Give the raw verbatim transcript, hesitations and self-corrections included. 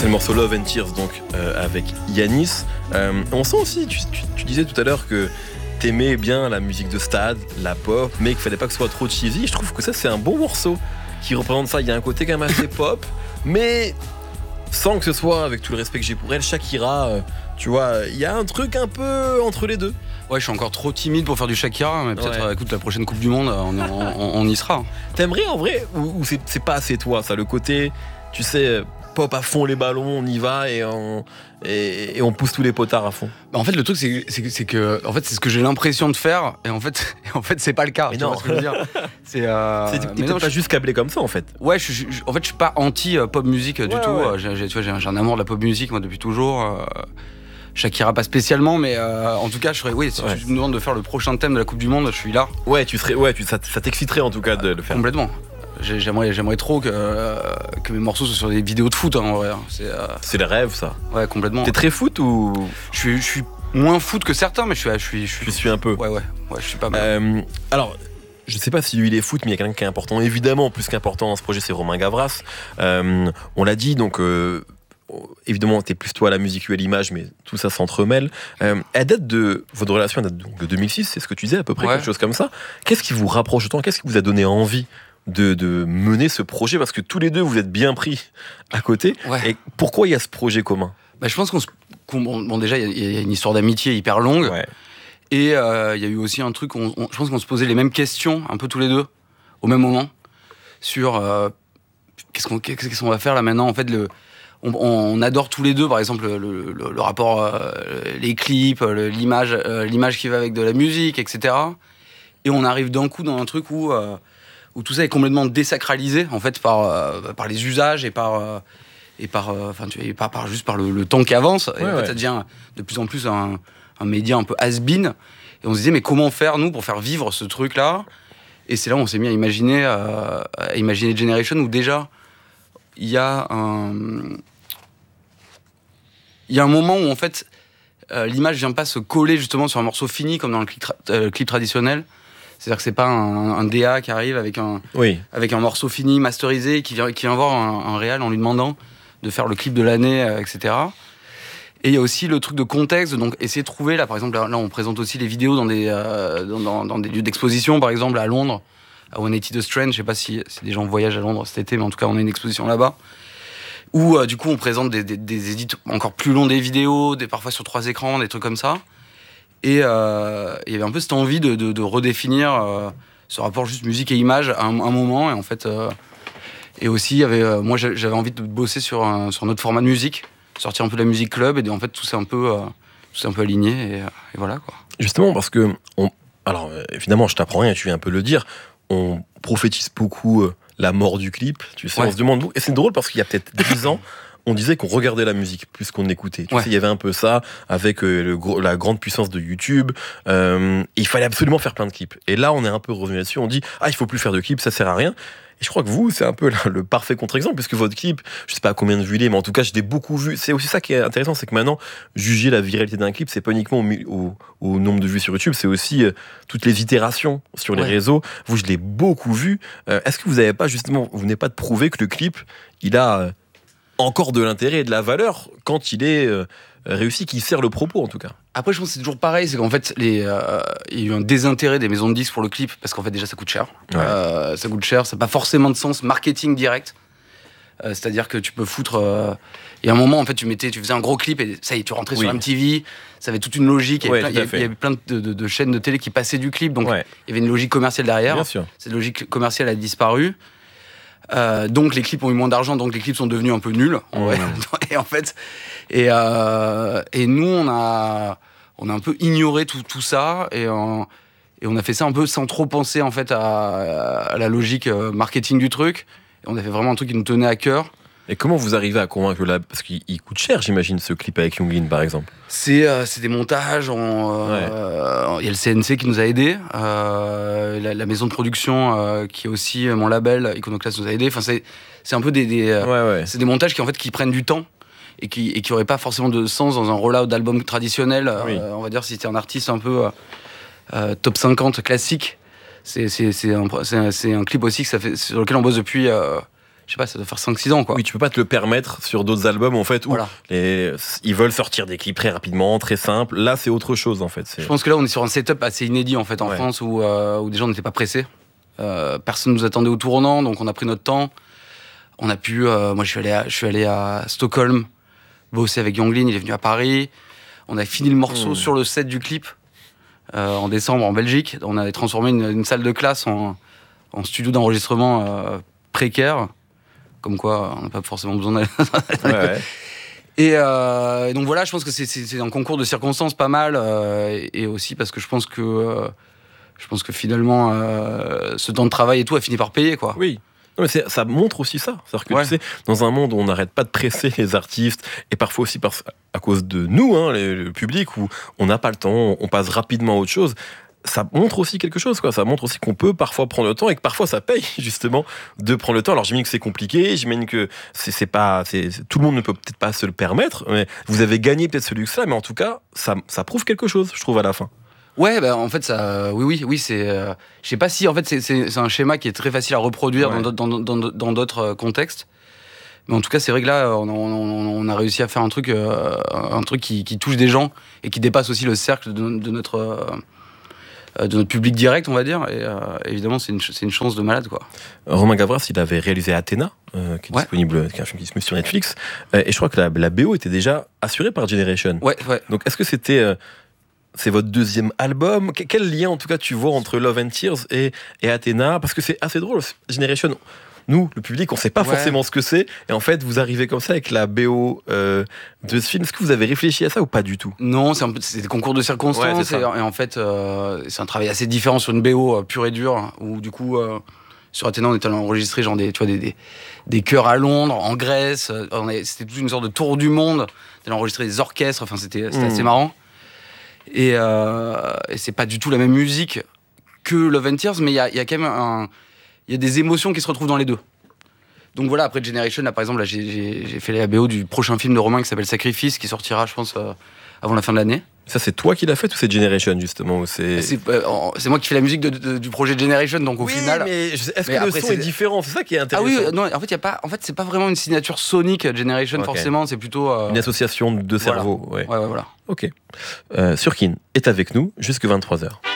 C'est le morceau Love and Tears, donc euh, avec Yanis. Euh, on sent aussi, tu, tu, tu disais tout à l'heure que t'aimais bien la musique de stade, la pop, mais qu'il fallait pas que ce soit trop cheesy. Je trouve que ça, c'est un bon morceau qui représente ça. Il y a un côté quand même assez pop, mais sans que ce soit, avec tout le respect que j'ai pour elle, Shakira, euh, tu vois, il y a un truc un peu entre les deux. Ouais, je suis encore trop timide pour faire du Shakira, mais peut-être, Ouais. euh, écoute, la prochaine Coupe du Monde, on, on, on y sera. T'aimerais en vrai, ou, ou c'est, c'est pas assez toi, ça, le côté, tu sais, pop à fond les ballons, on y va et on, et, et on pousse tous les potards à fond. Bah, en fait, le truc, c'est, c'est, c'est que, en fait, c'est ce que j'ai l'impression de faire, et en fait, en fait, c'est pas le cas. Mais tu non. vois ce que je veux dire. C'est, euh, c'est, t'es mais peut-être non, pas je- juste câblé comme ça, en fait. Ouais, je, je- je- en fait, je suis pas anti euh, pop musique euh, du Ouais, tout. ouais. Euh, J'ai, j'ai- tu vois, j'ai, un- j'ai un amour de la pop musique moi depuis toujours. Euh, Shakira pas spécialement, mais euh, en tout cas, je serais. Oui, si Ouais. tu me demandes de faire le prochain thème de la Coupe du Monde, je suis là Ouais, tu serais, ouais, tu, ça, ça t'exciterait en tout cas de le faire. complètement. J'ai- J'aimerais, j'aimerais trop que, euh, que mes morceaux soient sur des vidéos de foot. Hein, en vrai. C'est, euh, C'est le rêve, ça. ouais, complètement. T'es très foot ou Je suis, je suis moins foot que certains, mais je suis, je suis, je suis. tu suis un peu? Ouais, ouais, ouais, je suis pas mal. Euh, alors, je sais pas si lui il est foot, mais il y a quelqu'un qui est important, évidemment, plus qu'important dans ce projet, c'est Romain Gavras. Euh, on l'a dit, donc euh, évidemment, t'es plus toi à la musique ou à l'image, mais tout ça s'entremêle. Euh, elle date de votre relation, elle date donc de deux mille six, c'est ce que tu disais à peu près, Ouais. quelque chose comme ça. Qu'est-ce qui vous rapproche autant? Qu'est-ce qui vous a donné envie de, de mener ce projet? Parce que tous les deux, vous êtes bien pris à côté. Ouais. Et pourquoi il y a ce projet commun? Bah, je pense qu'on se. qu'on- bon, bon, déjà, il y, a- il y a une histoire d'amitié hyper longue. Ouais. Et euh, il y a eu aussi un truc, on, on- je pense qu'on se posait les mêmes questions, un peu tous les deux, au même moment, sur euh, qu'est-ce qu'on qu'est-ce qu'on va faire là maintenant. En fait, le, on, on adore tous les deux, par exemple, le, le- le- le rapport, euh, les clips, le- l'image, euh, l'image qui va avec de la musique, et cetera. Et on arrive d'un coup dans un truc où, euh, où tout ça est complètement désacralisé, en fait, par, euh, par les usages et par... euh, et par, euh, enfin, tu et pas par juste par le, le temps qui avance. Et Ouais, en fait, ouais. ça devient de plus en plus un, un média un peu has-been. Et on se disait, mais comment faire, nous, pour faire vivre ce truc-là? Et c'est là où on s'est mis à imaginer, euh, à imaginer Generation, où déjà, il y a un... Il y a un moment où, en fait, euh, l'image vient pas se coller justement sur un morceau fini, comme dans le clip, tra- euh, clip traditionnel. C'est-à-dire que c'est pas un, un D A qui arrive avec un, Oui. avec un morceau fini, masterisé, qui vient, qui vient voir un, un réal en lui demandant de faire le clip de l'année, euh, et cetera. Et il y a aussi le truc de contexte, donc essayer de trouver, là par exemple, là, là, on présente aussi les vidéos dans des, euh, dans, dans- dans des lieux d'exposition, par exemple à Londres, à cent quatre-vingts The Strand, je sais pas si, si des gens voyagent à Londres cet été, mais en tout cas on a une exposition là-bas, où euh, du coup on présente des, des, des édits encore plus longs des vidéos, des, parfois sur trois écrans, des trucs comme ça. Et euh, il y avait un peu cette envie de, de, de redéfinir euh, ce rapport juste musique et image à un, un moment, et en fait... euh, Et aussi, il y avait, euh, moi, j'a- j'avais envie de bosser sur un, sur notre format de musique, sortir un peu de la musique club, et en fait, tout s'est un peu, euh, tout s'est un peu aligné, et, euh, et voilà, quoi. Justement, parce que, on... alors euh, évidemment, je t'apprends rien, tu viens un peu le dire, on prophétise beaucoup euh, la mort du clip, tu sais, Ouais. on se demande, et c'est drôle parce qu'il y a peut-être dix ans, on disait qu'on regardait la musique plus qu'on écoutait. Tu Ouais. sais, il y avait un peu ça, avec euh, le gros- la grande puissance de YouTube, euh, et il fallait absolument faire plein de clips. Et là, on est un peu revenu là-dessus, on dit, ah, il faut plus faire de clips, ça sert à rien. Et je crois que vous, c'est un peu le, le parfait contre-exemple, puisque votre clip, je sais pas à combien de vues il est, mais en tout cas, je l'ai beaucoup vu. C'est aussi ça qui est intéressant, c'est que maintenant, juger la viralité d'un clip, c'est pas uniquement au, mi- au- au nombre de vues sur YouTube, c'est aussi euh, toutes les itérations sur les Ouais. réseaux. Vous, je l'ai beaucoup vu. Euh, Est-ce que vous n'avez pas justement, vous venez pas de prouver que le clip, il a euh, encore de l'intérêt et de la valeur quand il est euh, réussi, qu'il sert le propos en tout cas? Après, je pense que c'est toujours pareil, c'est qu'en fait, les, euh, il y a eu un désintérêt des maisons de disques pour le clip, parce qu'en fait, déjà, ça coûte cher. Ouais. Euh, ça coûte cher, ça n'a pas forcément de sens marketing direct. Euh, c'est-à-dire que tu peux foutre... Euh, et à un moment, en fait, tu mettais, tu faisais un gros clip, et ça y est, tu rentrais Oui. sur M T V, ça avait toute une logique, il y avait, Ouais, plein, tout à il y avait- fait. il y avait plein de, de- de chaînes de télé qui passaient du clip, donc Ouais, il y avait une logique commerciale derrière. bien sûr. Cette logique commerciale a disparu. Euh, donc les clips ont eu moins d'argent, donc les clips sont devenus un peu nuls. En vrai. Et en fait, et, euh, et nous on a, on a un peu ignoré tout, tout ça et, euh, et on a fait ça un peu sans trop penser en fait à, à la logique euh, marketing du truc. Et on a fait vraiment un truc qui nous tenait à cœur. Et comment vous arrivez à convaincre la... Parce qu'il il coûte cher, j'imagine, ce clip avec Youngin, par exemple. C'est euh, c'est des montages. Il euh, y a le C N C qui nous a aidés, euh, la, la maison de production euh, qui est aussi euh, mon label Iconoclast nous a aidés. Enfin c'est c'est un peu des, des euh, Ouais, ouais. c'est des montages qui en fait qui prennent du temps et qui et qui auraient pas forcément de sens dans un rollout d'album traditionnel. Oui. Euh, on va dire si t'es un artiste un peu euh, euh, top cinquante classique. C'est c'est c'est un c'est un, c'est un clip aussi que ça fait sur lequel on bosse depuis euh, je sais pas, ça doit faire cinq six ans, quoi. Oui, tu peux pas te le permettre sur d'autres albums, en fait, où Voilà. les, ils veulent sortir des clips très rapidement, très simples. Là, c'est autre chose, en fait. C'est... Je pense que là, on est sur un setup assez inédit, en fait, en Ouais. France, où, euh, où des gens n'étaient pas pressés. Euh, personne nous attendait au tournant, donc on a pris notre temps. On a pu, euh, moi, je suis allé à, je suis allé à Stockholm, bosser avec Younglin, il est venu à Paris. On a fini le morceau Mmh. sur le set du clip, euh, en décembre, en Belgique. On a transformé une, une salle de classe en, en studio d'enregistrement euh, précaire. Comme quoi, on n'a pas forcément besoin d'aller... Ouais, ouais. Et, euh, et donc voilà, je pense que c'est, c'est, c'est un concours de circonstances pas mal, euh, et, et aussi parce que je pense que, euh, je pense que finalement, euh, ce temps de travail et tout a fini par payer, quoi. Oui. Non, mais c'est- ça montre aussi ça. C'est-à-dire que Ouais. tu sais, dans un monde où on n'arrête pas de presser les artistes, et parfois aussi par, à cause de nous, hein, les- le public, où on n'a pas le temps, on passe rapidement à autre chose, ça montre aussi quelque chose, quoi. Ça montre aussi qu'on peut parfois prendre le temps et que parfois ça paye, justement, de prendre le temps. Alors j'imagine que c'est compliqué, j'imagine que c'est, c'est pas, c'est, c'est- tout le monde ne peut peut-être pas se le permettre, mais vous avez gagné peut-être ce luxe-là, mais en tout cas, ça, ça prouve quelque chose, je trouve, à la fin. Ouais, bah, en fait, ça, oui, oui, oui, c'est, euh, je sais pas si, en fait, c'est, c'est, c'est un schéma qui est très facile à reproduire Ouais. dans, d'autres- dans, dans, dans d'autres euh, contextes. Mais en tout cas, c'est vrai que là, on, on, on a réussi à faire un truc, euh, un truc qui, qui touche des gens et qui dépasse aussi le cercle de, de notre, euh, de notre public direct, on va dire. Et euh, évidemment, c'est une, ch- c'est une chance de malade, quoi. Romain Gavras, il avait réalisé Athéna, euh, qui est Ouais. disponible, qui est un film qui se met sur Netflix, euh, et je crois que la, la B O était déjà assurée par Generation. Ouais, ouais. Donc est-ce que c'était euh, c'est votre deuxième album? Que- Quel lien en tout cas tu vois entre Love and Tears et, et Athéna? Parce que c'est assez drôle. Generation, nous, le public, on sait pas Ouais. forcément ce que c'est, et en fait vous arrivez comme ça avec la B O euh, de ce film. Est-ce que vous avez réfléchi à ça ou pas du tout? Non, c'est un peu, c'est des concours de Ouais, circonstances. c'est ça. et, et en fait, euh, c'est un travail assez différent sur une B O euh, pure et dure, où du coup, euh, sur Athéna, on était allé enregistrer genre des, tu vois, des, des, des chœurs à Londres, en Grèce. euh, on est- C'était toute une sorte de tour du monde. On allait enregistrer des orchestres. Enfin, c'était, c'était Mm. assez marrant. Et, euh, et c'est pas du tout la même musique que Love and Tears, mais il y a, il y a quand même un, il y a des émotions qui se retrouvent dans les deux. Donc voilà, après Generation, là par exemple, là, j'ai, j'ai, j'ai fait la B O du prochain film de Romain qui s'appelle Sacrifice, qui sortira, je pense, euh, avant la fin de l'année. Ça c'est toi qui l'as fait ou c'est Generation justement ou c'est... C'est, euh, en- c'est moi qui fais la musique de- de- du projet Generation, donc au Oui, final. mais je sais- est-ce Mais que le après, son c'est- est différent? C'est ça qui est Ah intéressant. oui, euh, non, en fait, y a pas, en fait, c'est pas vraiment une signature sonique Generation Ok. forcément, c'est plutôt. euh, Une association de Voilà. cerveaux. Ouais. Ouais, ouais, voilà. Ok. Euh, Surkin est avec nous jusque vingt-trois heures.